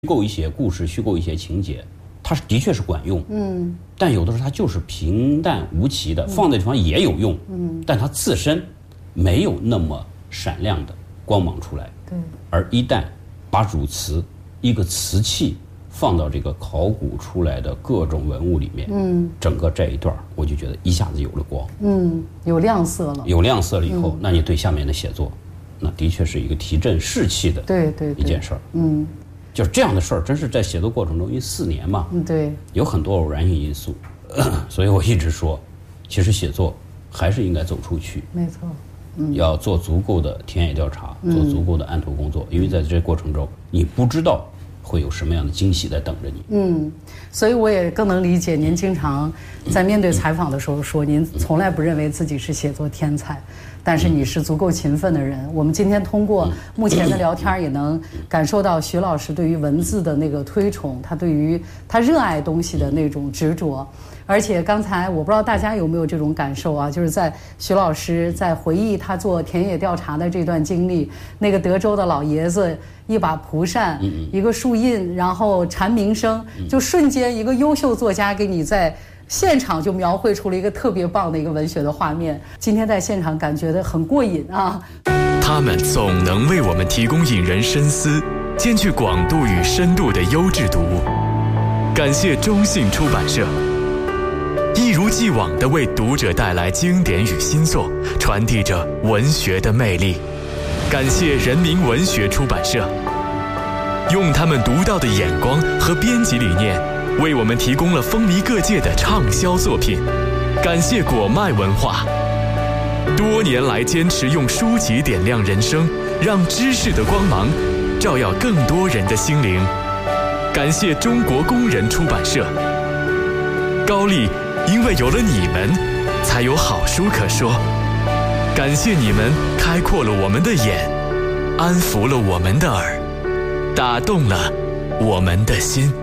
构一些故事，虚构一些情节，它的确是管用，但有的时候它就是平淡无奇的，放在地方也有用，但它自身没有那么闪亮的光芒出来。 对， 而一旦把汝瓷一个瓷器放到这个考古出来的各种文物里面，整个这一段我就觉得一下子有了光， 有亮色了。 有亮色了以后，那你对下面的写作，那的确是一个提振士气的一件事儿。就是这样的事儿，真是在写作过程中，因为4年嘛， 对， 有很多偶然性因素，所以我一直说，其实写作还是应该走出去， 没错， 要做足够的田野调查，做足够的案头工作，因为在这过程中，你不知道会有什么样的惊喜在等着你。 所以我也更能理解您经常在面对采访的时候说，您从来不认为自己是写作天才，但是你是足够勤奋的人。我们今天通过目前的聊天也能感受到徐老师对于文字的那个推崇，他对于他热爱东西的那种执着。而且刚才我不知道大家有没有这种感受啊，就是在徐老师在回忆他做田野调查的这段经历，那个德州的老爷子一把蒲扇，一个树印，然后蝉鸣声，就瞬间一个优秀作家给你在现场就描绘出了一个特别棒的一个文学的画面。今天在现场感觉得很过瘾啊。 他们总能为我们提供引人深思、兼具广度与深度的优质读物。感谢中信出版社，一如既往地为读者带来经典与新作，传递着文学的魅力。感谢人民文学出版社，用他们独到的眼光和编辑理念，为我们提供了风靡各界的畅销作品。感谢果麦文化，多年来坚持用书籍点亮人生，让知识的光芒照耀更多人的心灵。感谢中国工人出版社，高丽因为有了你们，才有好书可说。感谢你们开阔了我们的眼，安抚了我们的耳，打动了我们的心。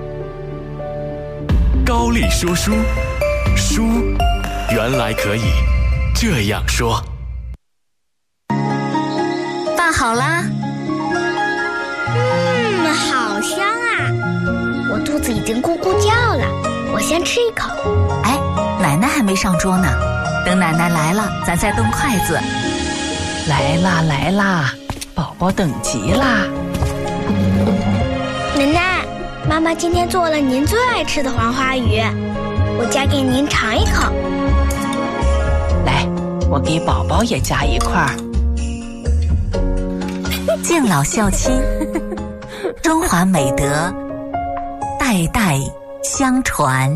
高丽说书，书原来可以这样说。 饭好啦。 好香啊！我肚子已经咕咕叫了，我先吃一口。 哎，奶奶还没上桌呢，等奶奶来了，咱再动筷子。 来啦来啦，宝宝等急啦。 奶奶，妈妈今天做了您最爱吃的黄花鱼，我夹给您尝一口。 来，我给宝宝也夹一块儿。 敬老孝亲，中华美德代代相传。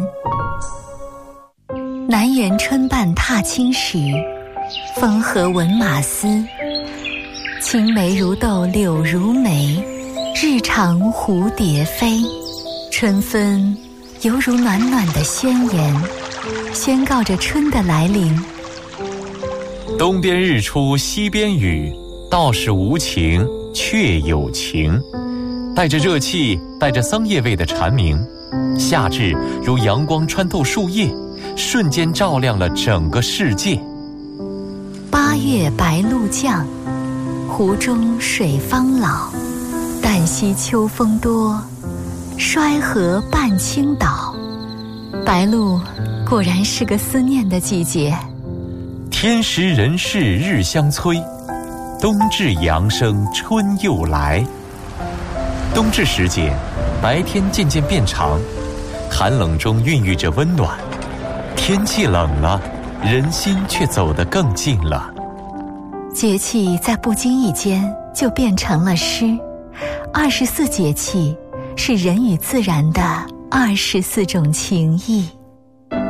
南园春半踏青时，风和闻马嘶。青梅如豆柳如眉，日长蝴蝶飞。春分犹如暖暖的宣言，宣告着春的来临。 东边日出西边雨，道是无晴却有晴。带着热气，带着桑叶味的蝉鸣，夏至如阳光穿透树叶，瞬间照亮了整个世界。 8月白露降，湖中水方老。旦夕秋风多，衰河半倾倒。白露果然是个思念的季节。 天时人事日相催，冬至阳生春又来。冬至时节，白天渐渐变长，寒冷中孕育着温暖。天气冷了，人心却走得更近了。 节气在不经意间就变成了诗。24节气是人与自然的24种情谊。